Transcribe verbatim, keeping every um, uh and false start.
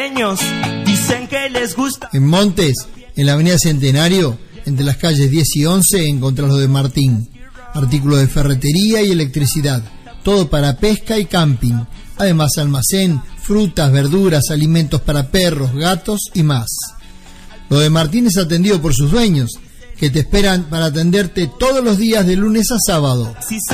Dicen que les gusta. En Montes, en la avenida Centenario, entre las calles diez y once, encontrás lo de Martín. Artículos de ferretería y electricidad. Todo para pesca y camping. Además, almacén, frutas, verduras, alimentos para perros, gatos y más. Lo de Martín es atendido por sus dueños, que te esperan para atenderte todos los días de lunes a sábado.